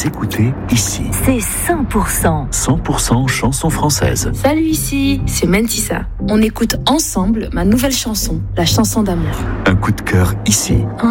Vous écoutez Ici. C'est 100%. 100% chansons françaises. Salut, ici, c'est Mentissa. On écoute ensemble ma nouvelle chanson, la chanson d'amour. Un coup de cœur ici.